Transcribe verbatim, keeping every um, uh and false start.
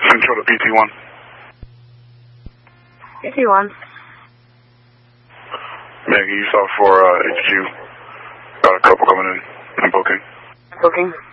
Control to P T one. P T one. Maggie, you saw for uh, H Q. Got a couple coming in. I'm booking. Booking.